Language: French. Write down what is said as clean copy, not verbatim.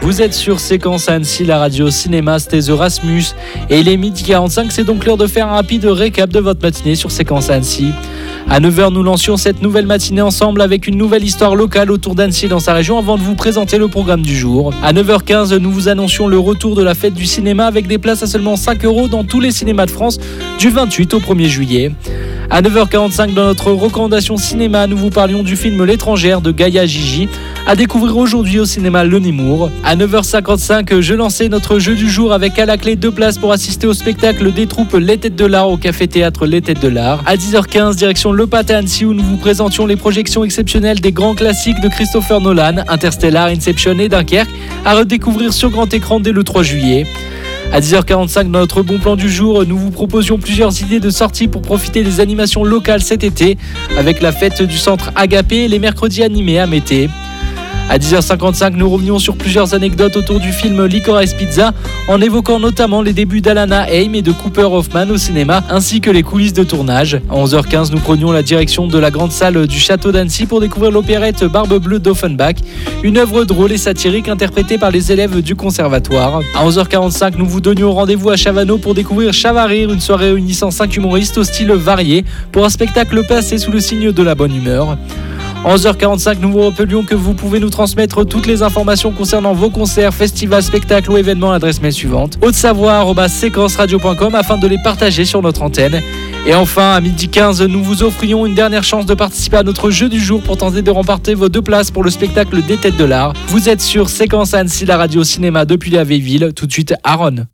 Vous êtes sur Séquence à Annecy, la radio cinéma, c'était The Rasmus. Et il est 12h45, c'est donc l'heure de faire un rapide récap de votre matinée sur Séquence à Annecy. À 9h, nous lancions cette nouvelle matinée ensemble avec une nouvelle histoire locale autour d'Annecy et dans sa région avant de vous présenter le programme du jour. À 9h15, nous vous annoncions le retour de la fête du cinéma avec des places à seulement 5 € dans tous les cinémas de France du 28 au 1er juillet. À 9h45, dans notre recommandation cinéma, nous vous parlions du film L'étrangère de Gaïa Gigi, à découvrir aujourd'hui au cinéma Le Nemours. À 9h55, je lançais notre jeu du jour avec à la clé 2 places pour assister au spectacle des troupes Les Têtes de l'Art au Café-Théâtre Les Têtes de l'Art. À 10h15, direction Le Pat à Annecy où nous vous présentions les projections exceptionnelles des grands classiques de Christopher Nolan, Interstellar, Inception et Dunkerque, à redécouvrir sur grand écran dès le 3 juillet. À 10h45, dans notre bon plan du jour, nous vous proposions plusieurs idées de sorties pour profiter des animations locales cet été, avec la fête du centre Agapé et les mercredis animés à Mété. À 10h55, nous revenions sur plusieurs anecdotes autour du film Licorice Pizza, en évoquant notamment les débuts d'Alana Haim et de Cooper Hoffman au cinéma, ainsi que les coulisses de tournage. À 11h15, nous prenions la direction de la grande salle du château d'Annecy pour découvrir l'opérette Barbe Bleue d'Offenbach, une œuvre drôle et satirique interprétée par les élèves du conservatoire. À 11h45, nous vous donnions rendez-vous à Chavano pour découvrir Chavarir, une soirée réunissant 5 humoristes au style varié, pour un spectacle placé sous le signe de la bonne humeur. À 11h45, nous vous rappelions que vous pouvez nous transmettre toutes les informations concernant vos concerts, festivals, spectacles ou événements à l'adresse mail suivante: haute-savoie@séquenceradio.com afin de les partager sur notre antenne. Et enfin, à 12h15, nous vous offrions une dernière chance de participer à notre jeu du jour pour tenter de remporter vos 2 places pour le spectacle des Têtes de l'Art. Vous êtes sur Séquence à Annecy, la radio cinéma depuis la vieille ville. Tout de suite, Aaron.